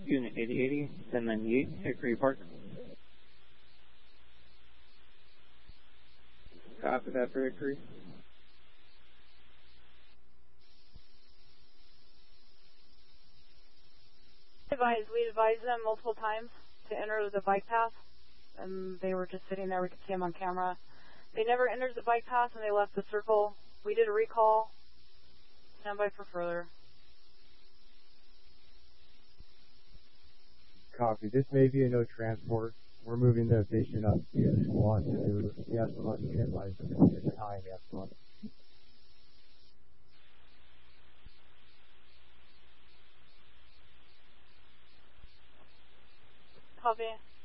Unit 8080, 1098, Hickory Park. Copy that for Hickory. We advised them multiple times to enter the bike path, and they were just sitting there. We could see them on camera. They never entered the bike path, and they left the circle. We did a recall. Stand by for further. Copy. This may be a no transport. We're moving the patient up to the squad to do the estimate and advise them at the time the estimate. Copy.